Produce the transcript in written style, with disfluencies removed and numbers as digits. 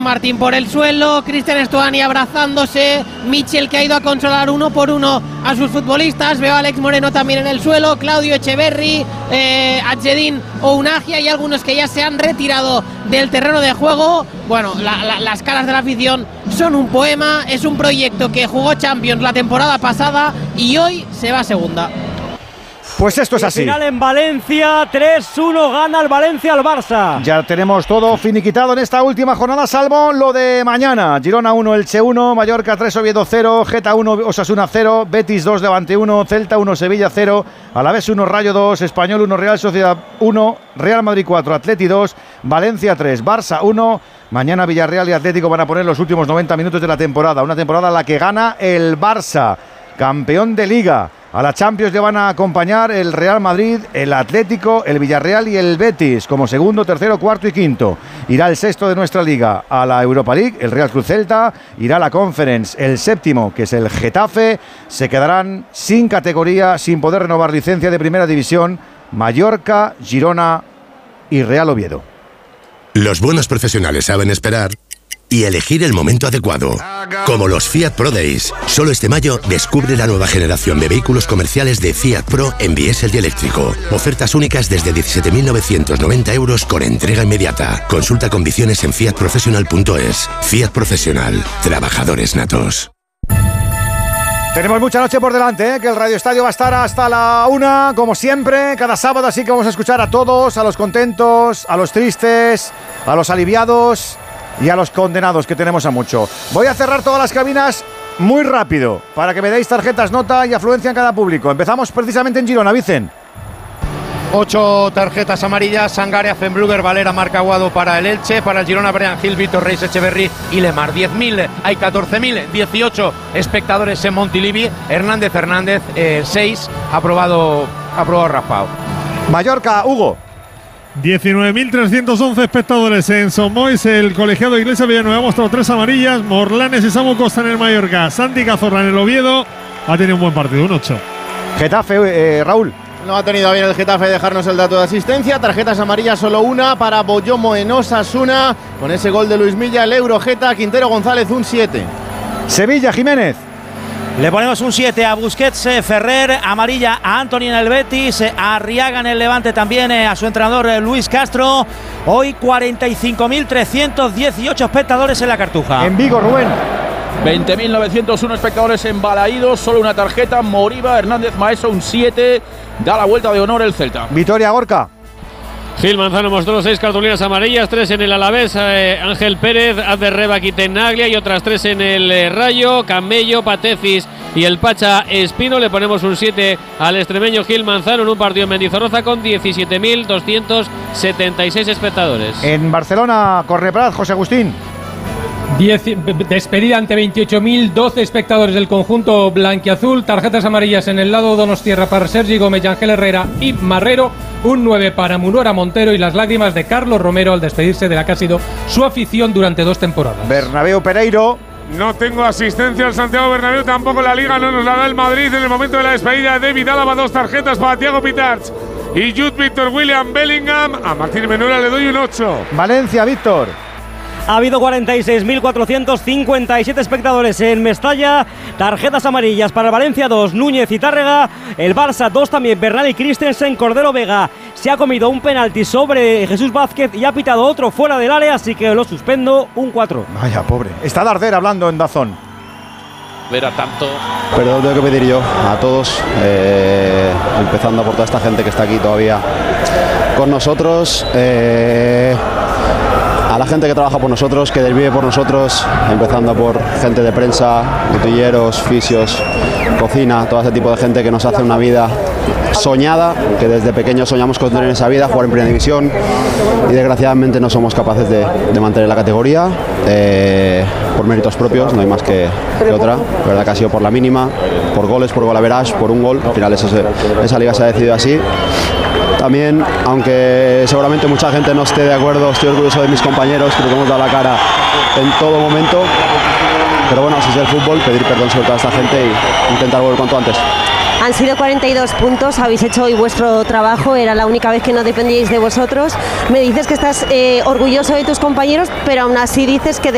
Martín por el suelo, Cristian Stuani abrazándose, Michel que ha ido a controlar uno por uno a sus futbolistas, veo a Alex Moreno también en el suelo, Claudio Echeverri, Adjedin Ounagia y algunos que ya se han retirado del terreno de juego. Bueno, las caras de la afición son un poema, es un proyecto que jugó Champions la temporada pasada y hoy se va a segunda. Pues esto es así. Final en Valencia, 3-1 gana el Valencia al Barça. Ya tenemos todo finiquitado en esta última jornada, salvo lo de mañana. Girona 1, Elche 1, Mallorca 3, Oviedo 0, Geta 1, Osasuna 0, Betis 2, Levante 1, Celta 1, Sevilla 0, Alavés 1, Rayo 2, Español 1, Real Sociedad 1, Real Madrid 4, Atleti 2, Valencia 3, Barça 1. Mañana Villarreal y Atlético van a poner los últimos 90 minutos de la temporada. Una temporada a la que gana el Barça, campeón de Liga. A la Champions le van a acompañar el Real Madrid, el Atlético, el Villarreal y el Betis como segundo, tercero, cuarto y quinto. Irá el sexto de nuestra liga a la Europa League, el Real Cruz Celta. Irá a la Conference el séptimo, que es el Getafe. Se quedarán sin categoría, sin poder renovar licencia de primera división, Mallorca, Girona y Real Oviedo. Los buenos profesionales saben esperar y elegir el momento adecuado. Como los Fiat Pro Days. Solo este mayo descubre la nueva generación de vehículos comerciales de Fiat Pro en diésel y eléctrico. Ofertas únicas desde 17.990 euros con entrega inmediata. Consulta condiciones en fiatprofessional.es. Fiat Professional. Trabajadores natos. Tenemos mucha noche por delante, que el Radio Estadio va a estar hasta la 1, como siempre, cada sábado, así que vamos a escuchar a todos, a los contentos, a los tristes, a los aliviados y a los condenados, que tenemos a mucho. Voy a cerrar todas las cabinas muy rápido, para que me deis tarjetas, nota y afluencia en cada público. Empezamos precisamente en Girona, Vicen. 8 tarjetas amarillas, Sangaria, Fenbluger, Valera, Marc Aguado para el Elche, para el Girona, Brian Gil, Víctor Reis, Echeverri y Lemar. 10.000, hay 14.018 espectadores en Montilivi. Hernández, 6, aprobado raspado. Mallorca, Hugo. 19.311 espectadores en Son Moix. El colegiado Iglesia Villanueva ha mostrado 3 amarillas. Morlanes y Samu Costa en el Mallorca. Santi Cazorla en el Oviedo. Ha tenido un buen partido, un 8. Getafe, Raúl. No ha tenido bien el Getafe dejarnos el dato de asistencia. Tarjetas amarillas solo una para Boyomo en Osasuna. Con ese gol de Luis Milla, el Eurogeta. Quintero González, un 7. Sevilla, Jiménez. Le ponemos un 7 a Busquets, Ferrer, amarilla a Antony en el Betis, a Arriaga en el Levante también, a su entrenador Luis Castro. Hoy 45.318 espectadores en la Cartuja. En Vigo, Rubén. 20.901 espectadores en Balaídos, solo una tarjeta. Moriba, Hernández Maeso, un 7. Da la vuelta de honor el Celta. Vitoria, Gorka. Gil Manzano mostró 6 cartulinas amarillas, 3 en el Alavés, Ángel Pérez, Azderreba, Quitenaglia y otras 3 en el Rayo, Camello, Patecis y el Pacha Espino. Le ponemos un 7 al extremeño Gil Manzano en un partido en Mendizorroza con 17.276 espectadores. En Barcelona, Corneprat, José Agustín. Despedida ante 28.012 espectadores del conjunto blanquiazul. Tarjetas amarillas en el lado Donostierra para Sergi Gómez, Ángel Herrera y Marrero. Un 9 para Munuera Montero y las lágrimas de Carlos Romero al despedirse de la que ha sido su afición durante 2 temporadas. Bernabéu Pereiro. No tengo asistencia al Santiago Bernabéu, tampoco la Liga, no nos la da el Madrid en el momento de la despedida de David Álava. 2 tarjetas para Thiago Pitarch y Jude Víctor William Bellingham. A Martín Menuera le doy un 8. Valencia, Víctor. Ha habido 46.457 espectadores en Mestalla. Tarjetas amarillas para el Valencia 2, Núñez y Tárrega. El Barça 2 también, Bernal y Christensen. Cordero Vega se ha comido un penalti sobre Jesús Vázquez y ha pitado otro fuera del área, así que lo suspendo, un 4. Vaya, pobre. Está Darder hablando en Dazón. Ver a tanto. Perdón, tengo que pedir yo a todos, empezando por toda esta gente que está aquí todavía con nosotros. A la gente que trabaja por nosotros, que vive por nosotros, empezando por gente de prensa, botilleros, fisios, cocina, todo ese tipo de gente que nos hace una vida soñada, que desde pequeños soñamos con tener esa vida, jugar en primera división y desgraciadamente no somos capaces de mantener la categoría por méritos propios, no hay más que otra. La verdad que ha sido por la mínima, por goles, por golaveraje, por un gol. Al final esa liga se ha decidido así. También, aunque seguramente mucha gente no esté de acuerdo, estoy orgulloso de mis compañeros, creo que hemos dado la cara en todo momento. Pero bueno, así es el fútbol, pedir perdón sobre toda esta gente e intentar volver cuanto antes. Han sido 42 puntos, habéis hecho hoy vuestro trabajo, era la única vez que no dependíais de vosotros. Me dices que estás orgulloso de tus compañeros, pero aún así dices que